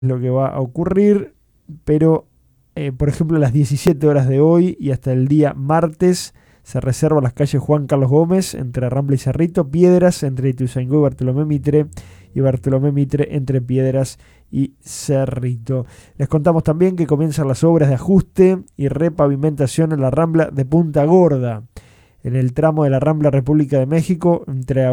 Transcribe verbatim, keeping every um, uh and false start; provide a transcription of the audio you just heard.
lo que va a ocurrir, pero eh, por ejemplo a las diecisiete horas de hoy y hasta el día martes se reservan las calles Juan Carlos Gómez entre Rambla y Cerrito, Piedras entre Ituzaingó y Bartolomé Mitre, y Bartolomé Mitre entre Piedras y Cerrito. Les contamos también que comienzan las obras de ajuste y repavimentación en la Rambla de Punta Gorda, en el tramo de la Rambla República de México entre